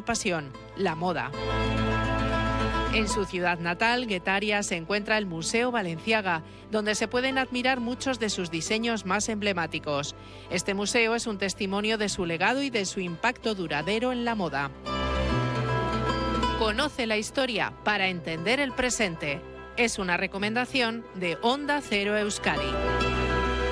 pasión, la moda. En su ciudad natal, Guetaria, se encuentra el Museo Balenciaga, donde se pueden admirar muchos de sus diseños más emblemáticos. Este museo es un testimonio de su legado y de su impacto duradero en la moda. Conoce la historia para entender el presente. Es una recomendación de Onda Cero Euskadi.